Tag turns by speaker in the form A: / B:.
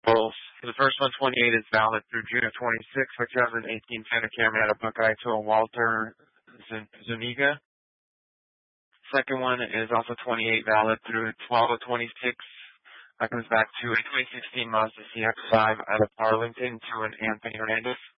A: Both. The first one, 28, is valid through June of 26, 2018, Santa Caramata Buckeye to a Walter Zuniga. Second one is also 28, valid through 12 of 26. That comes back to a 2016 Mazda CX-5 out of Arlington to an Anthony Hernandez.